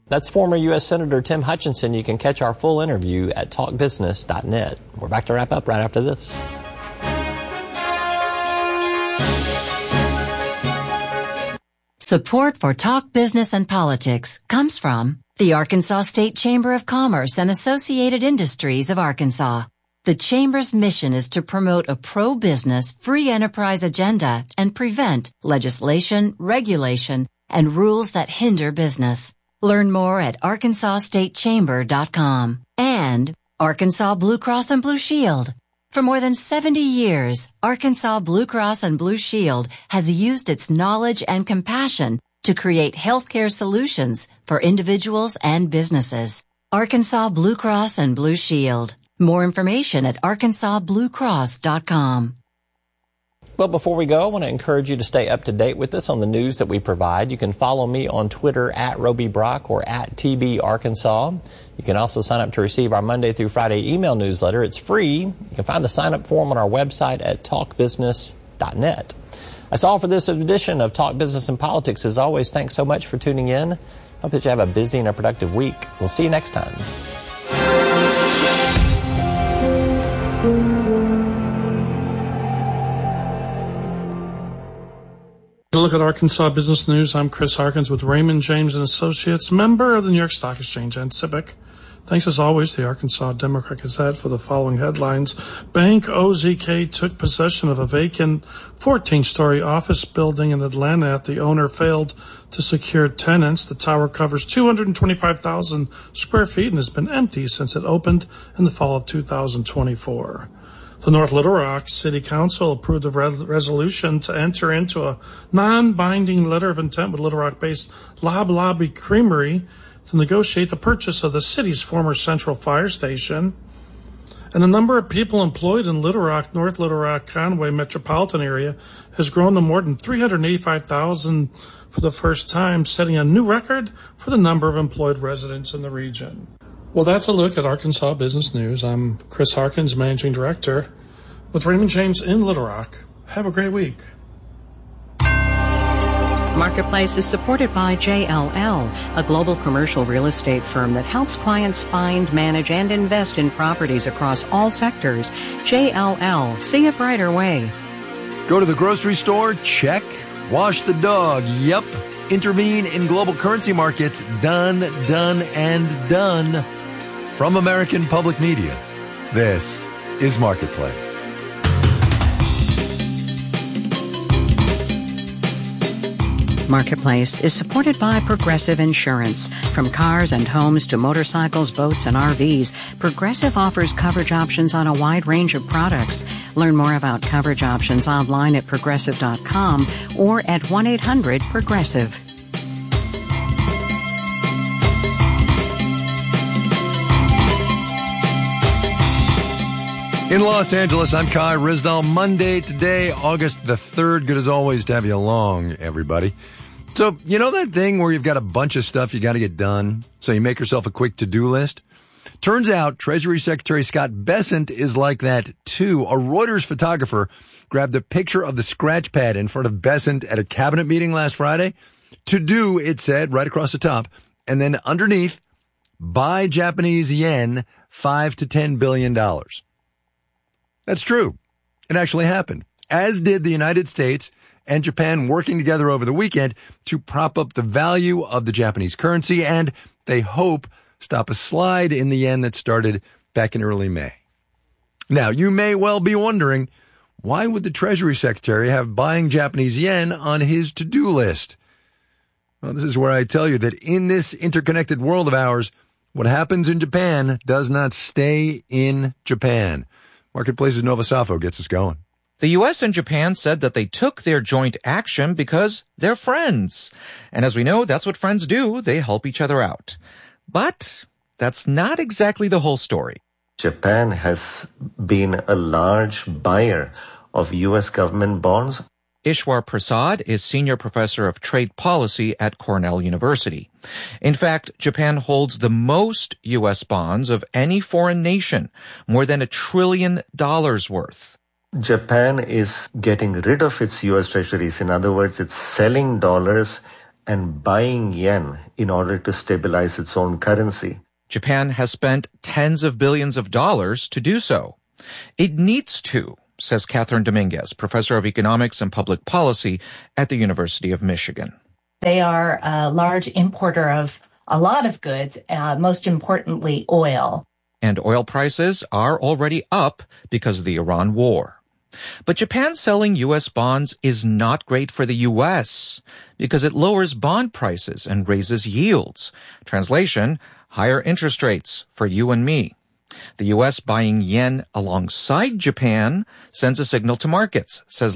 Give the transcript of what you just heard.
That's former U.S. Senator Tim Hutchinson. You can catch our full interview at talkbusiness.net. We're back to wrap up right after this. Support for Talk Business and Politics comes from the Arkansas State Chamber of Commerce and Associated Industries of Arkansas. The Chamber's mission is to promote a pro-business, free enterprise agenda and prevent legislation, regulation, and rules that hinder business. Learn more at arkansasstatechamber.com. And Arkansas Blue Cross and Blue Shield. For more than 70 years, Arkansas Blue Cross and Blue Shield has used its knowledge and compassion to create healthcare solutions for individuals and businesses. Arkansas Blue Cross and Blue Shield. More information at arkansasbluecross.com. Well, before we go, I want to encourage you to stay up to date with us on the news that we provide. You can follow me on Twitter at Roby Brock or at TB Arkansas. You can also sign up to receive our Monday through Friday email newsletter. It's free. You can find the sign-up form on our website at talkbusiness.net. That's all for this edition of Talk Business and Politics. As always, thanks so much for tuning in. Hope that you have a busy and a productive week. We'll see you next time. To look at Arkansas business news, I'm Chris Harkins with Raymond James & Associates, member of the New York Stock Exchange and SIPC. Thanks as always to the Arkansas Democrat Gazette for the following headlines. Bank OZK took possession of a vacant 14-story office building in Atlanta after the owner failed to secure tenants. The tower covers 225,000 square feet and has been empty since it opened in the fall of 2024. The North Little Rock City Council approved a resolution to enter into a non-binding letter of intent with Little Rock-based Lob Lobby Creamery to negotiate the purchase of the city's former Central Fire Station. And the number of people employed in Little Rock, North Little Rock, Conway metropolitan area has grown to more than 385,000 for the first time, setting a new record for the number of employed residents in the region. Well, that's a look at Arkansas business news. I'm Chris Harkins, Managing Director with Raymond James in Little Rock. Have a great week. Marketplace is supported by JLL, a global commercial real estate firm that helps clients find, manage, and invest in properties across all sectors. JLL, see a brighter way. Go to the grocery store? Check. Wash the dog? Yep. Intervene in global currency markets? Done, and done. From American Public Media, this is Marketplace. Marketplace is supported by Progressive Insurance. From cars and homes to motorcycles, boats, and RVs, Progressive offers coverage options on a wide range of products. Learn more about coverage options online at progressive.com or at 1-800-PROGRESSIVE. In Los Angeles, I'm Kai Ryssdal. Monday today, August the 3rd. Good as always to have you along, everybody. So, you know that thing where you've got a bunch of stuff you got to get done, so you make yourself a quick to-do list? Turns out Treasury Secretary Scott Bessent is like that, too. A Reuters photographer grabbed a picture of the scratch pad in front of Bessent at a cabinet meeting last Friday. To do, it said, right across the top. And then underneath, buy Japanese yen, $5 to $10 billion. That's true. It actually happened, as did the United States and Japan working together over the weekend to prop up the value of the Japanese currency and, they hope, stop a slide in the yen that started back in early May. Now, you may well be wondering, why would the Treasury Secretary have buying Japanese yen on his to-do list? Well, this is where I tell you that in this interconnected world of ours, what happens in Japan does not stay in Japan. Marketplace's Nova Safo gets us going. The U.S. and Japan said that they took their joint action because they're friends. And as we know, that's what friends do. They help each other out. But that's not exactly the whole story. Japan has been a large buyer of U.S. government bonds. Ishwar Prasad is Senior Professor of Trade Policy at Cornell University. In fact, Japan holds the most U.S. bonds of any foreign nation, more than $1 trillion worth. Japan is getting rid of its U.S. treasuries. In other words, it's selling dollars and buying yen in order to stabilize its own currency. Japan has spent tens of billions of dollars to do so. It needs to, says Catherine Dominguez, professor of economics and public policy at the University of Michigan. They are a large importer of a lot of goods, most importantly, oil. And oil prices are already up because of the Iran war. But Japan selling U.S. bonds is not great for the U.S. because it lowers bond prices and raises yields. Translation, higher interest rates for you and me. The U.S. buying yen alongside Japan sends a signal to markets, says